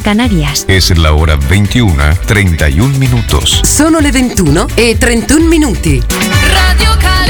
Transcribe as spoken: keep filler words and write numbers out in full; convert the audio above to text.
Canarias. Es la hora veintiuno, treinta y un minutos. Sono le ventuno e trentuno minuti. Radio Canarias.